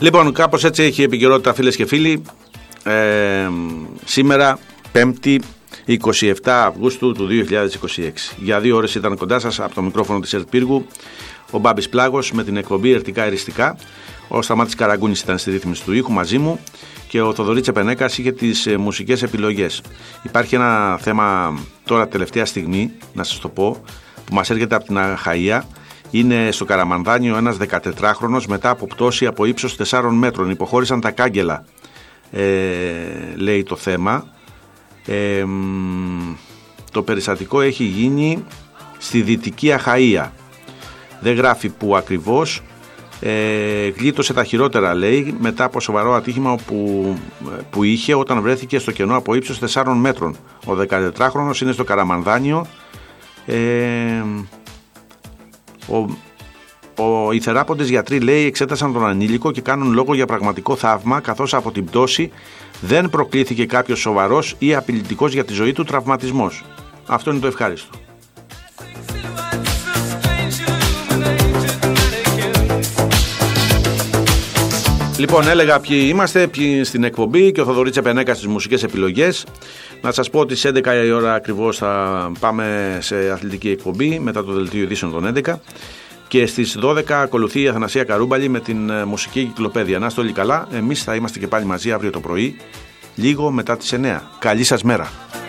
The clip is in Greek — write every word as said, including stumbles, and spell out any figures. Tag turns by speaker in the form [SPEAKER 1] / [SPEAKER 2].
[SPEAKER 1] Λοιπόν, κάπως έτσι έχει επικαιρότητα, φίλες και φίλοι. Ε, σήμερα, Πέμπτη, εικοστή εβδόμη Αυγούστου του δύο χιλιάδες είκοσι έξι. Για δύο ώρες ήταν κοντά σας από το μικρόφωνο της ΕΡΤ Πύργου ο Μπάμπης Πλάγος με την εκπομπή Ερτικά Εριστικά. Ο Σταμάτης Καραγκούνης ήταν στη ρύθμιση του ήχου μαζί μου και ο Θοδωρής Τσεπενέκας είχε τις ε, μουσικές επιλογές. Υπάρχει ένα θέμα τώρα τελευταία στιγμή, να σας το πω, που μας έρχεται από την Αχαΐα. Είναι στο Καραμανδάνιο ένας δεκατετράχρονος μετά από πτώση από ύψος τεσσάρων μέτρων. Υποχώρησαν τα κάγκελα, ε, λέει το θέμα. Ε, το περιστατικό έχει γίνει στη Δυτική Αχαΐα. Δεν γράφει που ακριβώς. Ε, γλίτωσε τα χειρότερα, λέει, μετά από σοβαρό ατύχημα που, που είχε όταν βρέθηκε στο κενό από ύψος τεσσάρων μέτρων. Ο δεκατετράχρονος είναι στο Καραμανδάνιο. Ε, ο, ο, οι θεράποντες γιατροί, λέει, εξέτασαν τον ανήλικο και κάνουν λόγο για πραγματικό θαύμα, καθώς από την πτώση δεν προκλήθηκε κάποιος σοβαρός ή απειλητικός για τη ζωή του τραυματισμός. Αυτό είναι το ευχάριστο. Λοιπόν, έλεγα ποιοι είμαστε, ποιοι στην εκπομπή και ο Θοδωρής Τσεπενέκας στις μουσικές επιλογές. Να σας πω ότι στις έντεκα η ώρα ακριβώς θα πάμε σε αθλητική εκπομπή μετά το δελτίο ειδήσεων των έντεκα και στις δώδεκα ακολουθεί η Αθανασία Καρούμπαλη με την μουσική κυκλοπαίδεια. Να είστε όλοι καλά, εμείς θα είμαστε και πάλι μαζί αύριο το πρωί, λίγο μετά τις εννέα. Καλή σας μέρα.